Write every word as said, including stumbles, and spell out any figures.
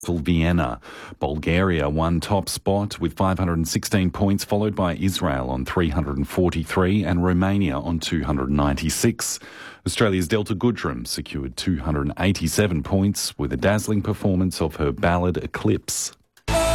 Vienna. Bulgaria won top spot with five hundred sixteen points, followed by Israel on three hundred forty-three and Romania on two hundred ninety-six. Australia's Delta Goodrem secured two hundred eighty-seven points with a dazzling performance of her ballad Eclipse.